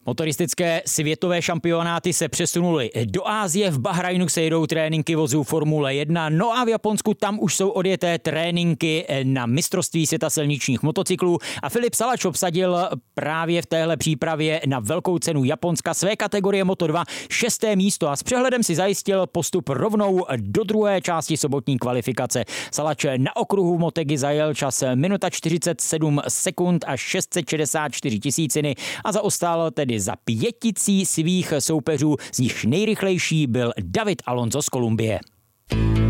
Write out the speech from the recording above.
Motoristické světové šampionáty se přesunuly do Asie, v Bahrajnu se jedou tréninky vozů Formule 1, no a v Japonsku tam už jsou odjeté tréninky na mistrovství světa silničních motocyklů a Filip Salač obsadil právě v téhle přípravě na velkou cenu Japonska své kategorie Moto2 6. místo a s přehledem si zajistil postup rovnou do druhé části sobotní kvalifikace. Salač na okruhu Motegi zajel čas minuta 47 sekund a 664 tisíciny a zaostal tedy za pěticí svých soupeřů, z nich nejrychlejší byl David Alonso z Kolumbie.